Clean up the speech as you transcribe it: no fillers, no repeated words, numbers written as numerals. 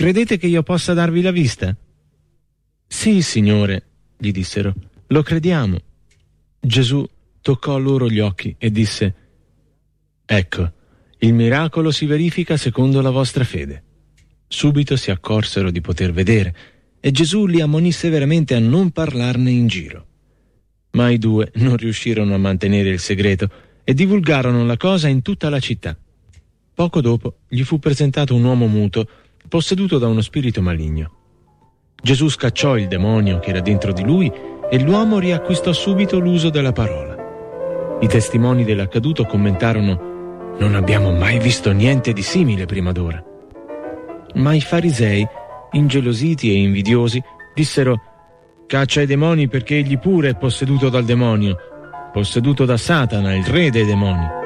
credete che io possa darvi la vista? Sì, Signore, gli dissero, lo crediamo. Gesù toccò loro gli occhi e disse: ecco, il miracolo si verifica secondo la vostra fede. Subito si accorsero di poter vedere e Gesù li ammonì severamente a non parlarne in giro. Ma i due non riuscirono a mantenere il segreto e divulgarono la cosa in tutta la città. Poco dopo gli fu presentato un uomo muto, posseduto da uno spirito maligno. Gesù scacciò il demonio che era dentro di lui e l'uomo riacquistò subito l'uso della parola. I testimoni dell'accaduto commentarono: non abbiamo mai visto niente di simile prima d'ora. Ma i farisei, ingelositi e invidiosi, dissero: caccia i demoni perché egli pure è posseduto dal demonio, posseduto da Satana, il re dei demoni.